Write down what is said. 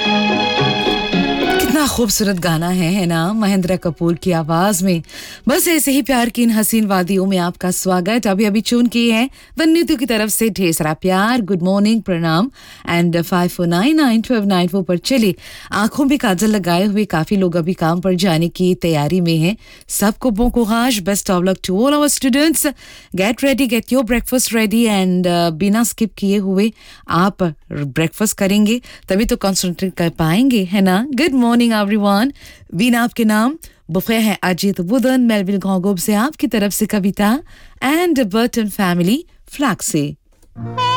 कितना खूबसूरत गाना है ना, महेंद्र कपूर की आवाज में। बस ऐसे ही प्यार की इन हसीन वादियों में आपका स्वागत। अभी अभी चुन किए हैं वन्यतु की तरफ से ढेर सारा प्यार, गुड मॉर्निंग, प्रणाम एंड 54991294 पर चले। आंखों में काजल लगाए हुए काफी लोग अभी काम पर जाने की तैयारी में हैं। सबको bon courage, best of luck to all our students. Get ready, get your breakfast ready and बिना स्किप किए हुए आप ब्रेकफास्ट करेंगे तभी तो कंसंट्रेट कर पाएंगे, है ना। Good morning everyone. बीना आपके नाम बुखे हैं अजीत बुदन मेलविल घोंगोब से आपकी तरफ से कविता एंड बर्टन फैमिली फ्लैग से।